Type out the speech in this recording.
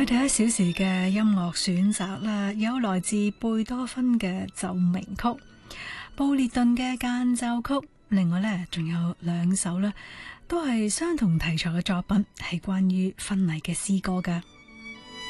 喺第一小時嘅音樂選擇啦，有來自貝多芬嘅奏鳴曲、布列頓嘅間奏曲，另外呢，仲有兩首呢，都係相同題材嘅作品，係關於婚禮嘅詩歌㗎。